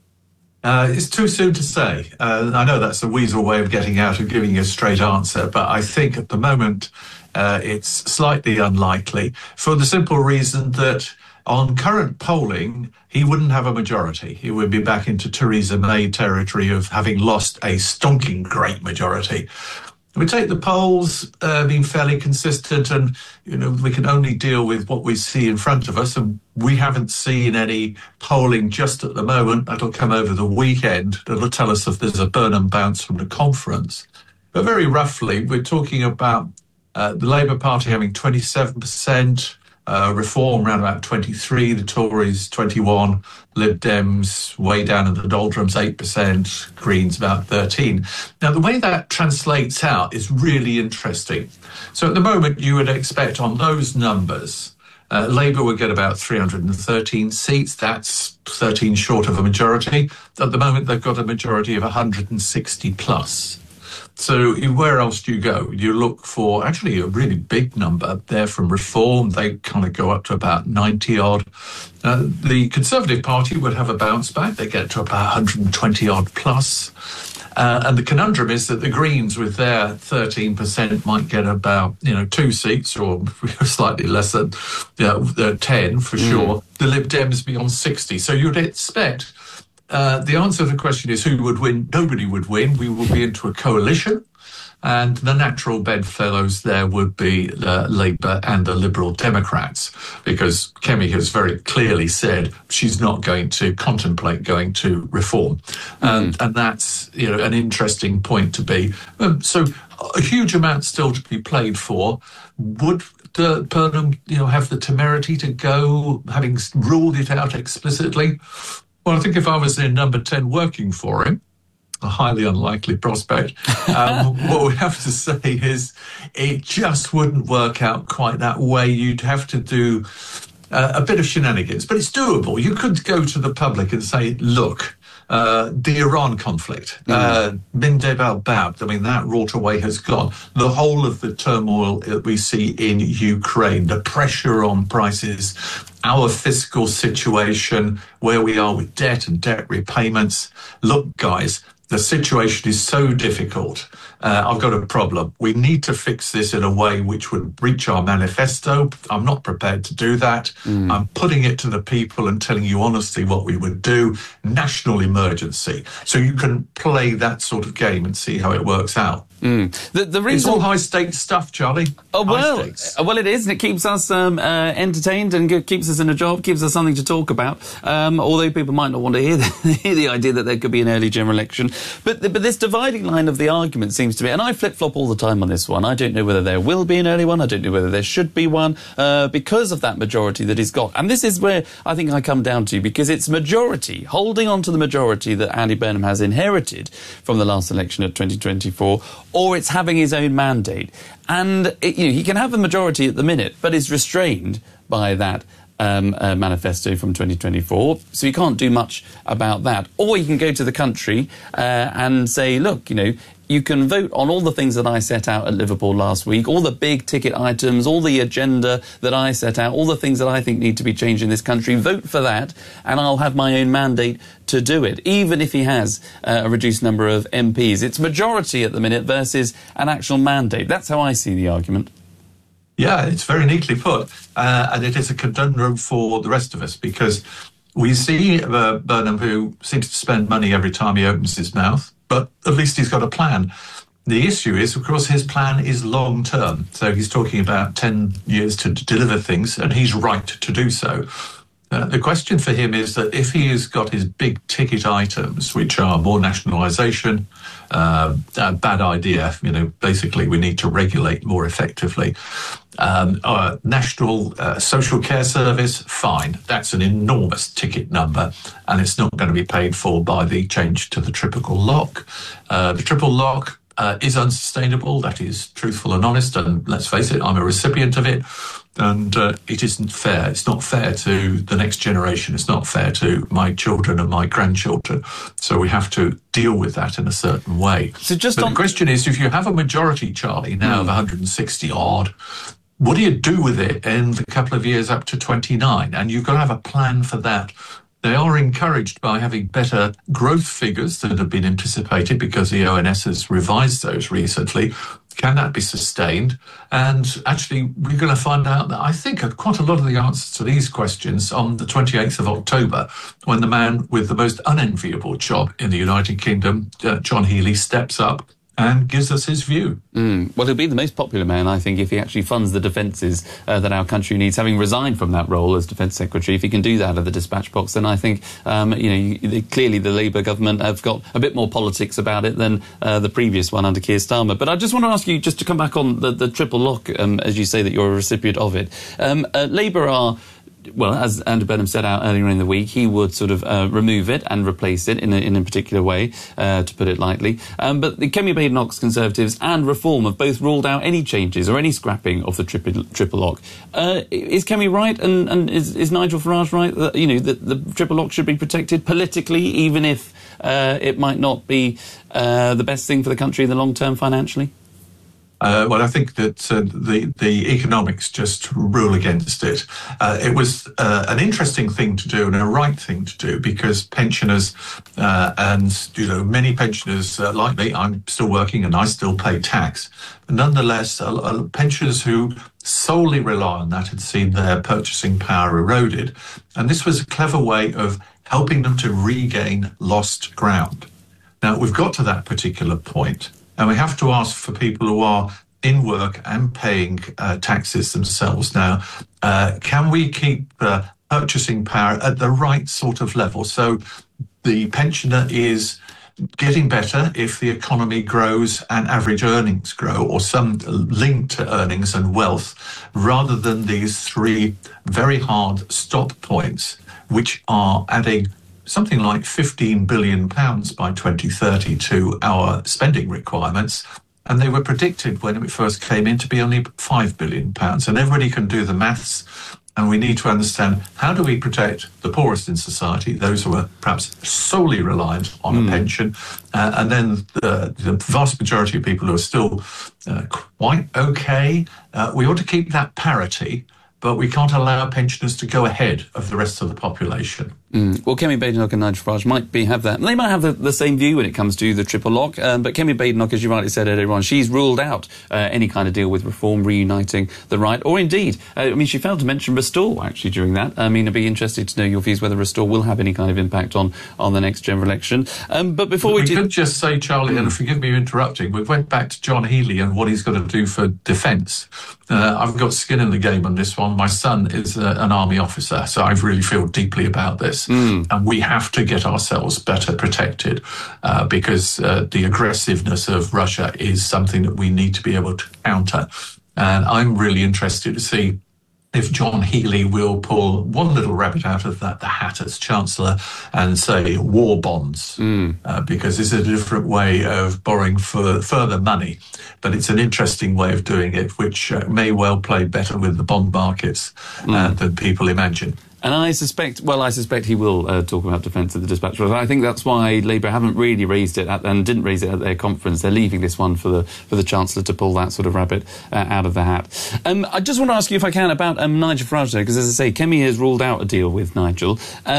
It's too soon to say. I know that's a weasel way of getting out and giving you a straight answer, but I think at the moment it's slightly unlikely for the simple reason that on current polling, he wouldn't have a majority. He would be back into Theresa May territory of having lost a stonking great majority. We take the polls being fairly consistent and, we can only deal with what we see in front of us. And we haven't seen any polling just at the moment. That'll come over the weekend. That'll tell us if there's a Burnham bounce from the conference. But very roughly, we're talking about the Labour Party having 27%, Reform around about 23, the Tories 21, Lib Dems way down in the doldrums 8%, Greens about 13. Now, the way that translates out is really interesting. So at the moment, you would expect on those numbers, Labour would get about 313 seats. That's 13 short of a majority. At the moment, they've got a majority of 160 plus. So where else do you go? You look for actually a really big number there from Reform. They kind of go up to about 90 odd. The Conservative Party would have a bounce back. They get to about 120 odd plus. And the conundrum is that the Greens, with their 13%, might get about 2 seats, or slightly less than 10 for sure. The Lib Dems be on 60. So you'd expect the answer to the question is who would win? Nobody would win. We will be into a coalition. And the natural bedfellows there would be Labour and the Liberal Democrats, because Kemi has very clearly said she's not going to contemplate going to Reform. And that's an interesting point to be. So a huge amount still to be played for. Would Burnham have the temerity to go, having ruled it out explicitly? Well, I think if I was in number 10 working for him, a highly unlikely prospect, what we have to say is it just wouldn't work out quite that way. You'd have to do a bit of shenanigans, but it's doable. You could go to the public and say, look, the Iran conflict, Mindeb al-Bab, I mean, that waterway has gone. The whole of the turmoil that we see in Ukraine, the pressure on prices, our fiscal situation, where we are with debt and debt repayments. Look, guys, the situation is so difficult. I've got a problem. We need to fix this in a way which would breach our manifesto. I'm not prepared to do that. I'm putting it to the people and telling you honestly what we would do. National emergency. So you can play that sort of game and see how it works out. The reason it's all high-stakes stuff, Charlie. Well, it is, and it keeps us entertained and keeps us in a job, gives us something to talk about. Although people might not want to hear the idea that there could be an early general election, but this dividing line of the argument seems to be, and I flip-flop all the time on this one. I don't know whether there will be an early one. I don't know whether there should be one because of that majority that he's got. And this is where I think I come down to, because it's majority, holding on to the majority that Andy Burnham has inherited from the last election of 2024. Or it's having his own mandate. And he can have the majority at the minute, but is restrained by that manifesto from 2024. So you can't do much about that. Or you can go to the country and say, look, you can vote on all the things that I set out at Liverpool last week, all the big ticket items, all the agenda that I set out, all the things that I think need to be changed in this country. Vote for that, and I'll have my own mandate to do it, even if he has a reduced number of MPs. It's majority at the minute versus an actual mandate. That's how I see the argument. Yeah, it's very neatly put, and it is a conundrum for the rest of us, because we see Burnham, who seems to spend money every time he opens his mouth, but at least he's got a plan. The issue is, of course, his plan is long-term. So he's talking about 10 years to deliver things, and he's right to do so. The question for him is that if he has got his big-ticket items, which are more nationalisation, a bad idea, basically we need to regulate more effectively. National social care service, fine. That's an enormous ticket number, and it's not going to be paid for by the change to the triple lock. The triple lock is unsustainable. That is truthful and honest, and let's face it, I'm a recipient of it. And it isn't fair. It's not fair to the next generation. It's not fair to my children and my grandchildren. So we have to deal with that in a certain way. So the question is, if you have a majority, Charlie, now of 160 odd, what do you do with it in the couple of years up to 29? And you've got to have a plan for that. They are encouraged by having better growth figures that have been anticipated because the ONS has revised those recently. Can that be sustained? And actually, we're going to find out that I think quite a lot of the answers to these questions on the 28th of October, when the man with the most unenviable job in the United Kingdom, John Healey, steps up and gives us his view. Well, he'll be the most popular man, I think, if he actually funds the defences that our country needs. Having resigned from that role as Defence Secretary, if he can do that at the dispatch box, then I think, clearly the Labour government have got a bit more politics about it than the previous one under Keir Starmer. But I just want to ask you, just to come back on the triple lock, as you say that you're a recipient of it. Labour are... Well, as Andy Burnham set out earlier in the week, he would sort of remove it and replace it in a particular way, to put it lightly. But the Kemi Badenoch's Conservatives and Reform have both ruled out any changes or any scrapping of the triple lock. Is Kemi right, and is Nigel Farage right that the triple lock should be protected politically, even if it might not be the best thing for the country in the long term financially? Well, I think that the economics just rule against it. It was an interesting thing to do and a right thing to do, because pensioners and many pensioners like me, I'm still working and I still pay tax. But nonetheless, pensioners who solely rely on that had seen their purchasing power eroded, and this was a clever way of helping them to regain lost ground. Now, we've got to that particular point, and we have to ask for people who are in work and paying taxes themselves now, can we keep purchasing power at the right sort of level? So the pensioner is getting better if the economy grows and average earnings grow, or some link to earnings and wealth, rather than these three very hard stop points, which are adding something like £15 billion by 2030 to our spending requirements. And they were predicted when it first came in to be only £5 billion. And everybody can do the maths. And we need to understand, how do we protect the poorest in society, those who are perhaps solely reliant on a pension, and then the vast majority of people who are still quite okay. We ought to keep that parity, but we can't allow pensioners to go ahead of the rest of the population. Well, Kemi Badenoch and Nigel Farage might have that. They might have the same view when it comes to the triple lock, but Kemi Badenoch, as you rightly said earlier on, she's ruled out any kind of deal with Reform reuniting the right, or indeed, she failed to mention Restore, actually, during that. I'd be interested to know your views whether Restore will have any kind of impact on the next general election. But before we could just say, Charlie, and forgive me interrupting, we went back to John Healey and what he's got to do for defence. I've got skin in the game on this one. My son is an army officer, so I really feel deeply about this. And we have to get ourselves better protected because the aggressiveness of Russia is something that we need to be able to counter. And I'm really interested to see if John Healey will pull one little rabbit out of the hat as Chancellor and say war bonds, because it's a different way of borrowing for further money. But it's an interesting way of doing it, which may well play better with the bond markets than people imagine. And I suspect he will talk about defence at the dispatch. I think that's why Labour haven't really raised it and didn't raise it at their conference. They're leaving this one for the Chancellor to pull that sort of rabbit out of the hat. I just want to ask you, if I can, about Nigel Farage, though, because, as I say, Kemi has ruled out a deal with Nigel.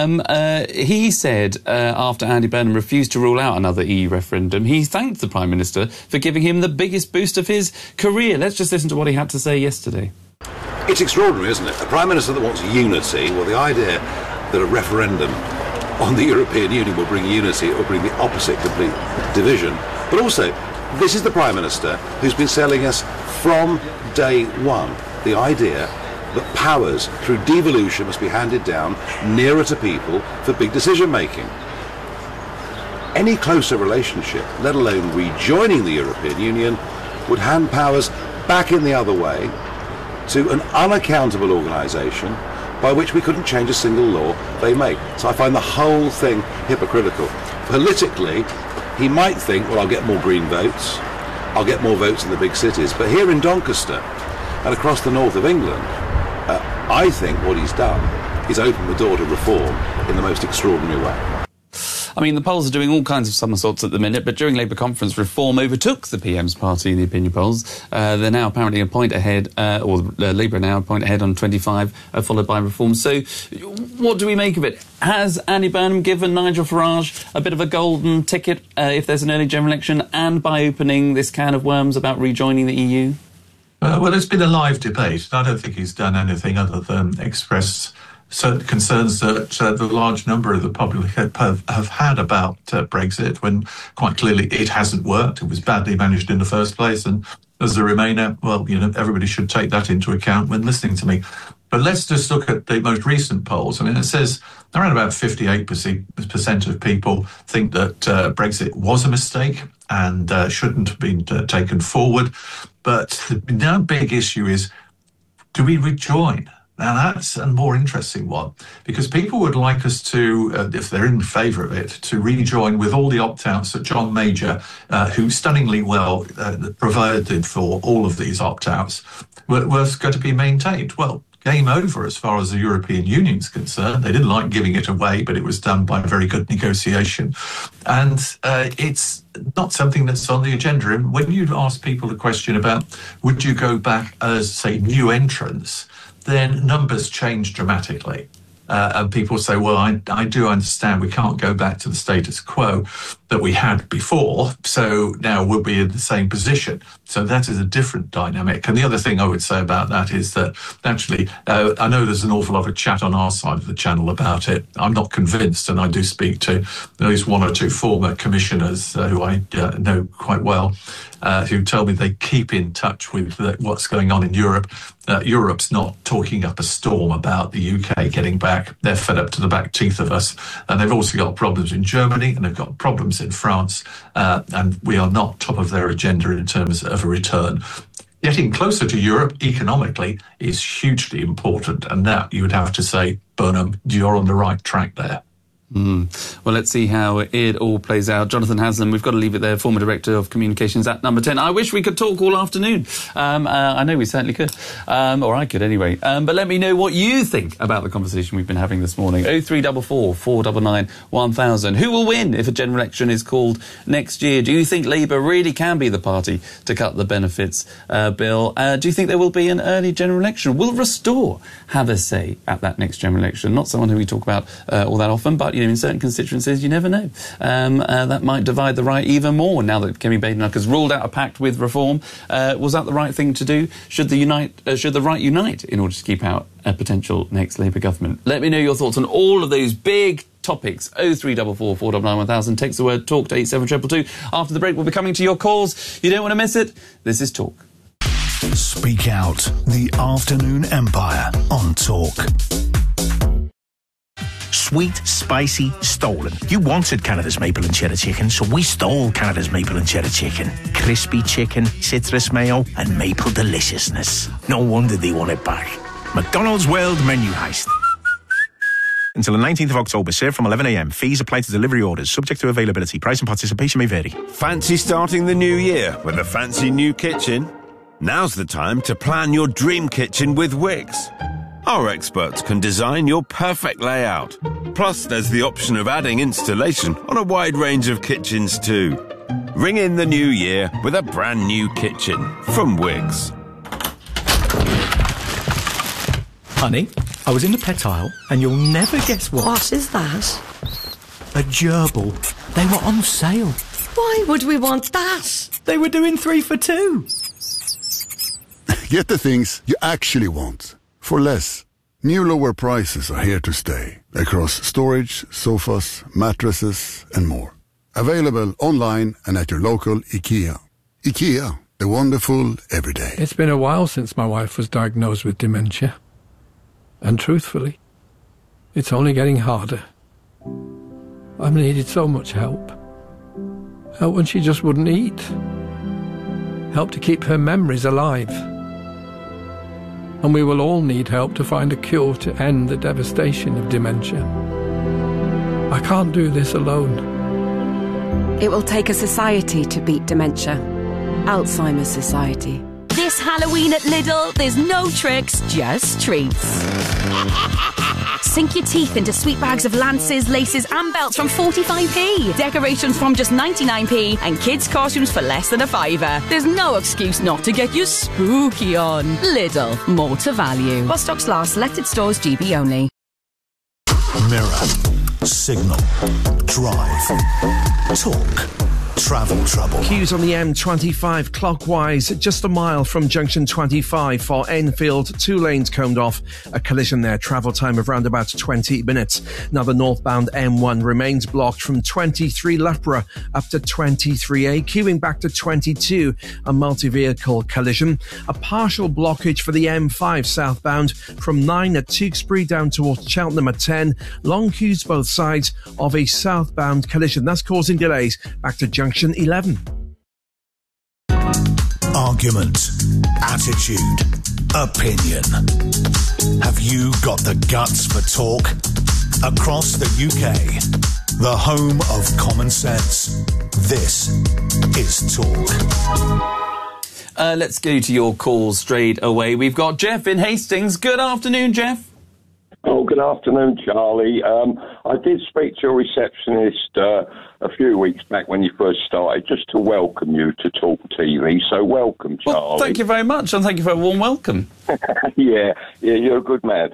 He said, after Andy Burnham refused to rule out another EU referendum, he thanked the Prime Minister for giving him the biggest boost of his career. Let's just listen to what he had to say yesterday. It's extraordinary, isn't it? A Prime Minister that wants unity, well, the idea that a referendum on the European Union will bring unity or bring the opposite, complete division. But also, this is the Prime Minister who's been selling us from day one the idea that powers through devolution must be handed down nearer to people for big decision making. Any closer relationship, let alone rejoining the European Union, would hand powers back in the other way to an unaccountable organisation by which we couldn't change a single law they make. So I find the whole thing hypocritical. Politically, he might think, well, I'll get more Green votes, I'll get more votes in the big cities, but here in Doncaster and across the north of England, I think what he's done is open the door to reform in the most extraordinary way. The polls are doing all kinds of somersaults at the minute, but during Labour conference, Reform overtook the PM's party in the opinion polls. They're now apparently a point ahead, Labour are now a point ahead on 25, followed by Reform. So what do we make of it? Has Andy Burnham given Nigel Farage a bit of a golden ticket if there's an early general election, and by opening this can of worms about rejoining the EU? Well, it's been a live debate. I don't think he's done anything other than express certain concerns that the large number of the public have had about Brexit, when quite clearly it hasn't worked. It was badly managed in the first place, and as a Remainer, well, everybody should take that into account when listening to me. But let's just look at the most recent polls. I mean, it says around about 58% of people think that Brexit was a mistake and shouldn't have been taken forward. But the now big issue is, do we rejoin? Now, that's a more interesting one, because people would like us to, if they're in favour of it, to rejoin with all the opt-outs that John Major, who stunningly well provided for all of these opt-outs, was going to be maintained. Well, game over as far as the European Union's concerned. They didn't like giving it away, but it was done by very good negotiation. And it's not something that's on the agenda. And when you ask people the question about would you go back as, say, new entrants, then numbers change dramatically. And people say, well, I do understand we can't go back to the status quo that we had before, so now we'll be in the same position. So that is a different dynamic. And the other thing I would say about that is that actually, I know there's an awful lot of chat on our side of the channel about it. I'm not convinced, and I do speak to at least one or two former commissioners who I know quite well, who tell me they keep in touch with what's going on in Europe. Europe's not talking up a storm about the UK getting back. They're fed up to the back teeth of us. And they've also got problems in Germany, and they've got problems in France. And we are not top of their agenda in terms of a return. Getting closer to Europe economically is hugely important. And that, you would have to say, Burnham, you're on the right track there. Well, let's see how it all plays out. Jonathan Haslam, we've got to leave it there, former Director of Communications at Number 10. I wish we could talk all afternoon. I know we certainly could, or I could anyway. But let me know what you think about the conversation we've been having this morning. 0344 499 1000. Who will win if a general election is called next year? Do you think Labour really can be the party to cut the benefits bill? Do you think there will be an early general election? Will Restore have a say at that next general election? Not someone who we talk about all that often, but in certain constituencies, you never know. That might divide the right even more now that Kemi Badenoch has ruled out a pact with Reform. Was that the right thing to do? Should the right unite in order to keep out a potential next Labour government? Let me know your thoughts on all of those big topics. 0344 499 1000. Text the word TALK to 87222. After the break, we'll be coming to your calls. You don't want to miss it. This is Talk. Speak Out, the Afternoon Empire on Talk. Sweet, spicy, stolen. You wanted Canada's maple and cheddar chicken, so we stole Canada's maple and cheddar chicken. Crispy chicken, citrus mayo, and maple deliciousness. No wonder they want it back. McDonald's World Menu Heist. Until the 19th of October, served from 11 a.m. Fees apply to delivery orders, subject to availability. Price and participation may vary. Fancy starting the new year with a fancy new kitchen? Now's the time to plan your dream kitchen with Wix. Our experts can design your perfect layout. Plus, there's the option of adding installation on a wide range of kitchens too. Ring in the new year with a brand new kitchen from Wix. Honey, I was in the pet aisle and you'll never guess what. What is that? A gerbil. They were on sale. Why would we want that? They were doing 3 for 2. Get the things you actually want for less. New lower prices are here to stay across storage, sofas, mattresses and more. Available online and at your local IKEA. IKEA, the wonderful everyday. It's been a while since my wife was diagnosed with dementia. And truthfully, it's only getting harder. I've needed so much help. Help when she just wouldn't eat. Help to keep her memories alive. And we will all need help to find a cure to end the devastation of dementia. I can't do this alone. It will take a society to beat dementia. Alzheimer's Society. This Halloween at Lidl, there's no tricks, just treats. Sink your teeth into sweet bags of lances, laces and belts from 45p. Decorations from just 99p and kids' costumes for less than a fiver. There's no excuse not to get you spooky on. Lidl, more to value. While stocks last, selected stores GB only. Mirror, Signal, Drive, Talk. travel trouble. Queues on the M25 clockwise, just a mile from junction 25 for Enfield. 2 lanes combed off. A collision there, travel time of around about 20 minutes. Now the northbound M1 remains blocked from 23 Loughborough up to 23A, queuing back to 22. A multi-vehicle collision. A partial blockage for the M5 southbound from 9 at Tewkesbury down towards Cheltenham at 10. Long queues both sides of a southbound collision. That's causing delays back to junction 11. Argument, attitude, opinion. Have you got the guts for talk? Across the UK, the home of common sense, this is Talk. Let's go to your calls straight away. We've got Jeff in Hastings. Good afternoon, Jeff. Oh, good afternoon, Charlie. I did speak to your receptionist a few weeks back when you first started, just to welcome you to Talk TV. So welcome, Charlie. Well, thank you very much, and thank you for a warm welcome. yeah, you're a good man.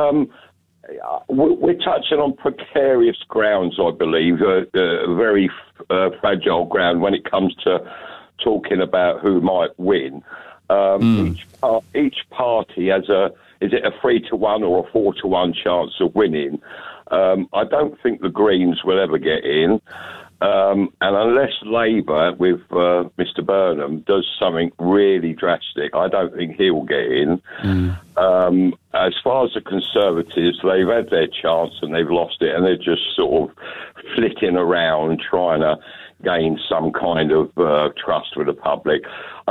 We're touching on precarious grounds, I believe, very fragile ground when it comes to talking about who might win. Each party has is it a 3-1 or a 4-1 chance of winning? I don't think the Greens will ever get in. And unless Labour, with Mr Burnham, does something really drastic, I don't think he'll get in. As far as the Conservatives, they've had their chance and they've lost it, and they're just sort of flitting around trying to gain some kind of trust with the public.